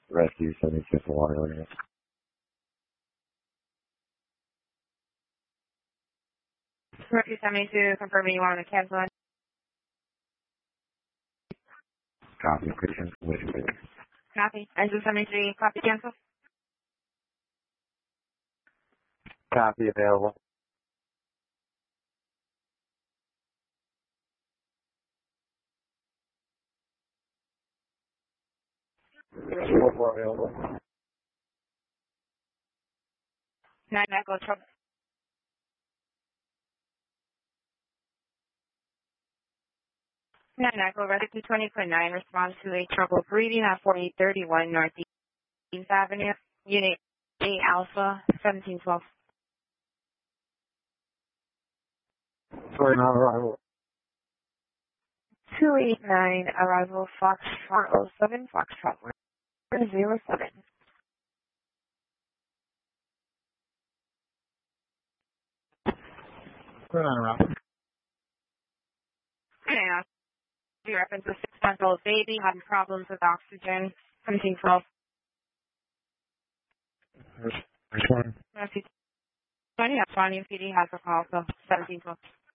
Rescue 76 Water Limit. Rescue 72, confirming you want to cancel it. Copy, Christian. Copy. Engine 73, copy cancel. Copy available. Four available. 9 Echo trouble. 9 Echo, Rescue 20.9, response to a trouble breathing at 4831 Northeast Avenue, Unit A Alpha, 1712. Sorry, not arrival. 289, arrival Fox 407, Foxtrot 107. Sorry, not arrival. Yeah. The reference a 6-month-old baby having problems with oxygen, 1712. Which one? Rescue 20, that's fine. PD has a call, so 1712.